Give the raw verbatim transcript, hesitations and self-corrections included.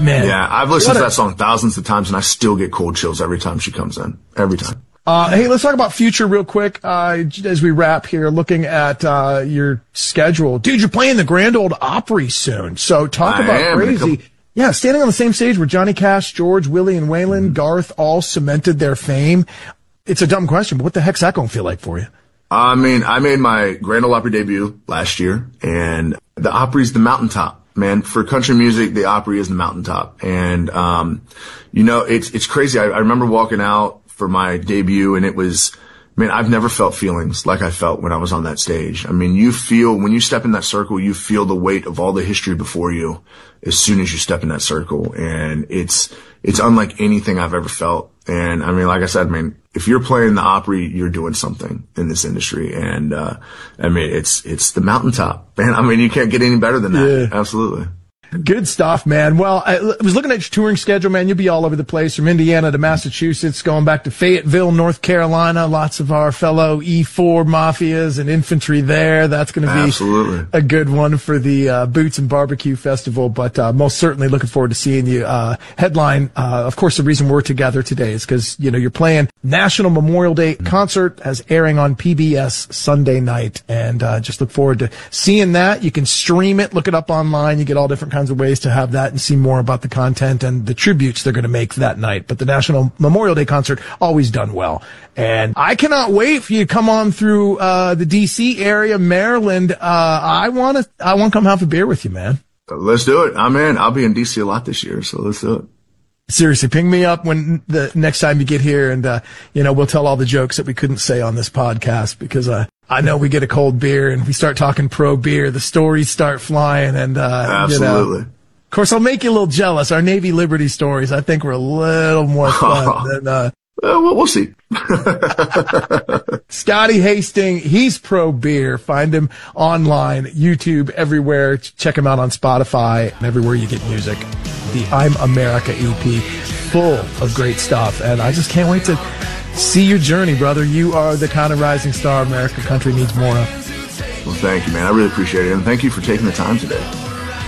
Man. Yeah, I've listened to that song thousands of times, and I still get cold chills every time she comes in. Every time. Uh, hey, let's talk about future real quick, uh, as we wrap here, looking at, uh, your schedule. Dude, you're playing the Grand Ole Opry soon. So talk I about am. crazy. Yeah, standing on the same stage where Johnny Cash, George, Willie, and Waylon, mm-hmm. Garth all cemented their fame. It's a dumb question, but what the heck's that going to feel like for you? I mean, I made my Grand Ole Opry debut last year, and the Opry's the mountaintop. Man, for country music, the Opry is the mountaintop. And, um, you know, it's, it's crazy. I, I remember walking out for my debut, and it was, man, I've never felt feelings like I felt when I was on that stage. I mean, you feel, when you step in that circle, you feel the weight of all the history before you as soon as you step in that circle. And it's, it's unlike anything I've ever felt. And I mean, like I said, I mean, if you're playing the Opry, you're doing something in this industry. And, uh, I mean, it's, it's the mountaintop, man. I mean, you can't get any better than that. Yeah. Absolutely. Good stuff, man. Well, I was looking at your touring schedule, man. You'll be all over the place, from Indiana to Massachusetts, going back to Fayetteville, North Carolina. Lots of our fellow E four Mafias and infantry there. That's going to be Absolutely. a good one for the uh, Boots and Barbecue Festival. But uh, most certainly looking forward to seeing you uh, headline. Uh, of course, the reason we're together today is because, you know, you're playing National Memorial Day concert as airing on P B S Sunday night. And uh, just look forward to seeing that. You can stream it, look it up online. You get all different kinds of ways to have that and see more about the content and the tributes they're going to make that night. But the National Memorial Day concert, always done well. And I cannot wait for you to come on through uh the D C area, Maryland. Uh I want to I want to come have a beer with you, man. Let's do it. I'm in. I'll be in D C a lot this year, so let's do it. Seriously, ping me up when the next time you get here, and uh you know, we'll tell all the jokes that we couldn't say on this podcast, because uh I know we get a cold beer and we start talking pro beer, the stories start flying, and uh Absolutely. You know, of course, I'll make you a little jealous. Our Navy Liberty stories, I think, were a little more fun than uh Uh, well, we'll see. Scotty Hastings, he's pro beer. Find him online, YouTube, everywhere. Check him out on Spotify and everywhere you get music. The I'm America E P, full of great stuff. And I just can't wait to see your journey, brother. You are the kind of rising star America country needs more of. Well, thank you, man. I really appreciate it. And thank you for taking the time today.